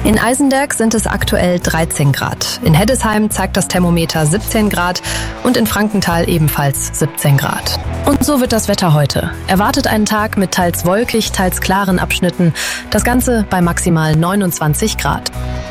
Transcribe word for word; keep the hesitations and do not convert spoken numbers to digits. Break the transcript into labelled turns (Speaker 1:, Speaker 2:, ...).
Speaker 1: In Eisenberg sind es aktuell dreizehn Grad. In Heddesheim zeigt das Thermometer siebzehn Grad und in Frankenthal ebenfalls siebzehn Grad. Und so wird das Wetter heute. Erwartet einen Tag mit teils wolkig, teils klaren Abschnitten. Das Ganze bei maximal neunundzwanzig Grad.